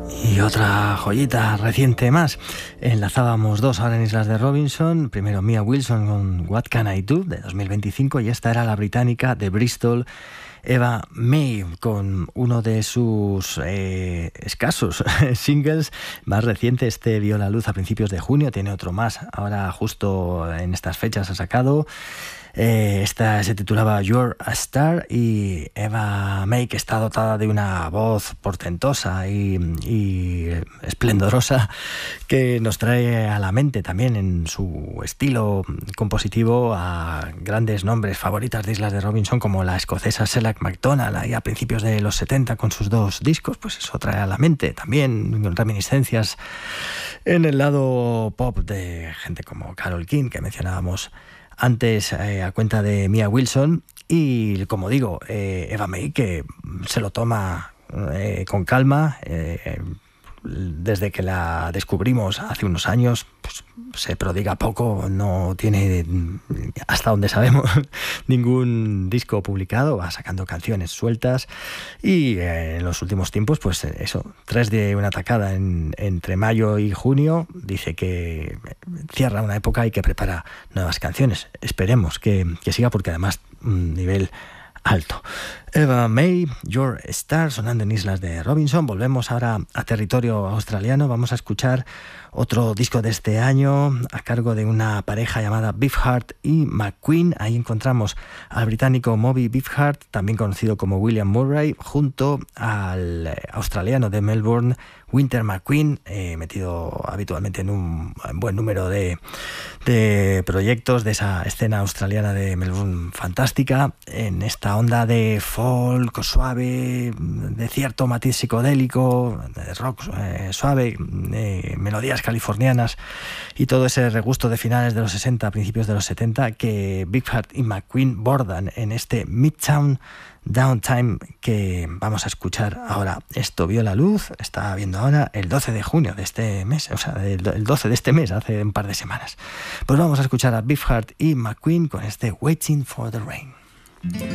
Y otra joyita reciente más. Enlazábamos dos ahora en Islas de Robinson. Primero Mia Wilson con What Can I Do, de 2025, y esta era la británica de Bristol, Eva May, con uno de sus escasos singles más reciente. Este vio la luz a principios de junio, tiene otro más ahora justo en estas fechas ha sacado. Esta se titulaba You're a Star, y Eva May, que está dotada de una voz portentosa y esplendorosa, que nos trae a la mente también en su estilo compositivo a grandes nombres favoritas de Islas de Robinson, como la escocesa Sheila MacDonald, ahí a principios de los 70 con sus dos discos. Pues eso trae a la mente también reminiscencias en el lado pop de gente como Carole King, que mencionábamos antes, a cuenta de Mia Wilson. Y como digo, Eva May, que se lo toma con calma. Desde que la descubrimos hace unos años, pues se prodiga poco, no tiene, hasta donde sabemos, ningún disco publicado, va sacando canciones sueltas, y en los últimos tiempos, pues eso, 3 de una tacada entre mayo y junio. Dice que cierra una época y que prepara nuevas canciones. Esperemos que siga, porque además nivel alto. Eva May, You're a Star, sonando en Islas de Robinson. Volvemos ahora a territorio australiano. Vamos a escuchar otro disco de este año a cargo de una pareja llamada Beefheart y McQueen. Ahí encontramos al británico Moby Beefheart, también conocido como William Murray, junto al australiano de Melbourne, Winter McQueen, metido habitualmente en un buen número de proyectos de esa escena australiana de Melbourne fantástica, en esta onda de folk suave, de cierto matiz psicodélico, de rock suave, melodías californianas y todo ese regusto de finales de los 60, principios de los 70, que Beefheart y McQueen bordan en este Midtown Downtime que vamos a escuchar ahora. Esto vio la luz, está viendo ahora el 12 de junio de este mes, o sea, el 12 de este mes, hace un par de semanas. Pues vamos a escuchar a Beefheart y McQueen con este Waiting for the Rain.